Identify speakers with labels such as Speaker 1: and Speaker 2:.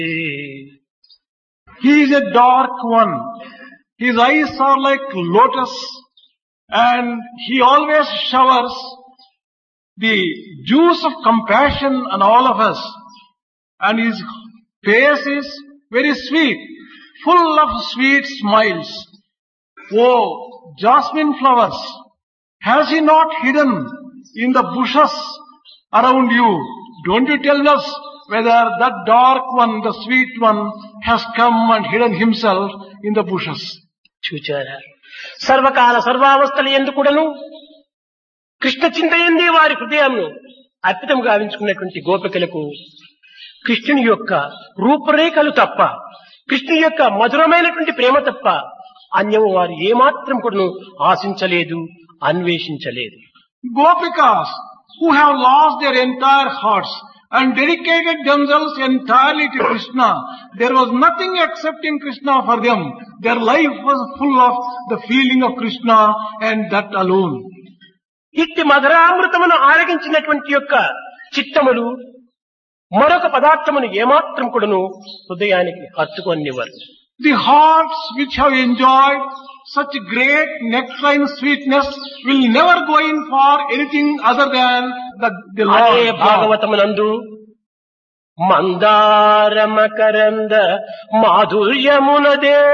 Speaker 1: He is a dark one. His eyes are like lotus, and he always showers the juice of compassion on all of us. And his face is very sweet, full of sweet smiles. Oh, jasmine flowers, has he not hidden in the bushes around you? Don't you tell us whether that dark one, the sweet one, has come and hidden himself in the bushes.
Speaker 2: చూచారా, సర్వకాల సర్వావస్థల యందు కూడాను కృష్ణ చింతయందే వారి హృదయంను అర్పితం గావించుకున్నటువంటి గోపికలకు కృష్ణుని యొక్క రూపురేఖలు తప్ప, కృష్ణుని యొక్క మధురమైనటువంటి ప్రేమ తప్ప అన్యము వారు ఏమాత్రం కూడాను ఆశించలేదు, అన్వేషించలేదు.
Speaker 1: Gopikas who have lost their entire hearts and dedicated themselves entirely to Krishna, there was nothing except in Krishna for them. Their life was full of the feeling of Krishna and that alone.
Speaker 2: ఇట్టి మధురామృతమును ఆరగించినటువంటి యొక్క చిత్తములు మరొక పదార్థమును ఏమాత్రం కూడాను హృదయానికి హత్తుకొనివ్వరు.
Speaker 1: The hearts which have enjoyed such great nectarine sweetness will never go in for anything other than the Lord.
Speaker 2: అదే భాగవతమునందు మందార మకరంద మాధుర్యమునదే